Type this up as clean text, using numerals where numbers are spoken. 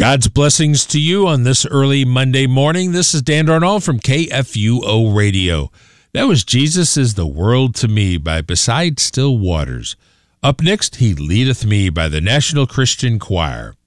God's blessings to you on this early Monday morning. This is Dan Darnall from KFUO Radio. That was Jesus is the World to Me by Beside Still Waters. Up next, He Leadeth Me by the National Christian Choir.